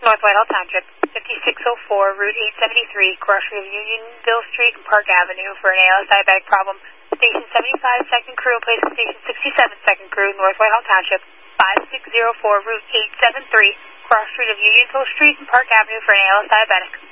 North Whitehall Township, 5604 Route 873, cross street of Unionville Street and Park Avenue for an ALS diabetic problem. Station 75 second crew, place of station 67 second crew, North Whitehall Township, 5604 Route 873, cross street of Unionville Street and Park Avenue for an ALS diabetic.